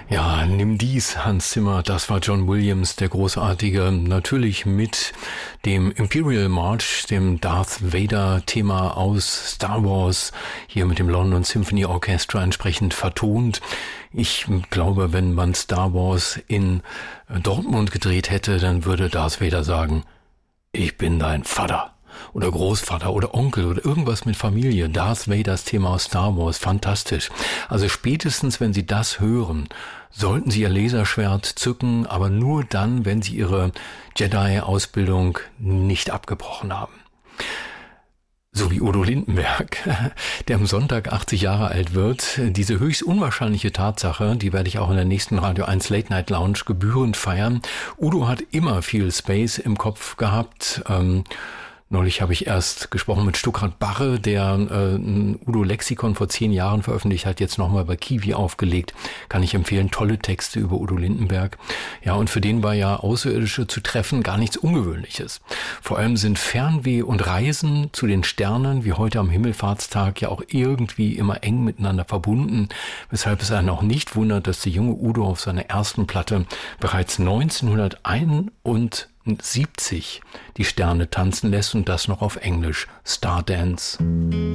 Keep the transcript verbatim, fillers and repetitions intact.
Ja, nimm dies, Hans Zimmer, das war John Williams, der Großartige, natürlich mit dem Imperial March, dem Darth Vader Thema aus Star Wars, hier mit dem London Symphony Orchestra entsprechend vertont. Ich glaube, wenn man Star Wars in Dortmund gedreht hätte, dann würde Darth Vader sagen, ich bin dein Vater. Oder Großvater oder Onkel oder irgendwas mit Familie. Darth Vaders Thema aus Star Wars, fantastisch. Also spätestens, wenn Sie das hören, sollten Sie Ihr Laserschwert zücken, aber nur dann, wenn Sie Ihre Jedi-Ausbildung nicht abgebrochen haben. So wie Udo Lindenberg, der am Sonntag achtzig Jahre alt wird. Diese höchst unwahrscheinliche Tatsache, die werde ich auch in der nächsten Radio eins Late Night Lounge gebührend feiern. Udo hat immer viel Space im Kopf gehabt. Ähm, Neulich habe ich erst gesprochen mit Stuckrad Barre, der äh, ein Udo-Lexikon vor zehn Jahren veröffentlicht hat, jetzt nochmal bei Kiwi aufgelegt. Kann ich empfehlen, tolle Texte über Udo Lindenberg. Ja, und für den war ja Außerirdische zu treffen gar nichts Ungewöhnliches. Vor allem sind Fernweh und Reisen zu den Sternen, wie heute am Himmelfahrtstag, ja auch irgendwie immer eng miteinander verbunden, weshalb es einen auch nicht wundert, dass der junge Udo auf seiner ersten Platte bereits neunzehnhunderteinundsiebzig die Sterne tanzen lässt und das noch auf Englisch. Stardance.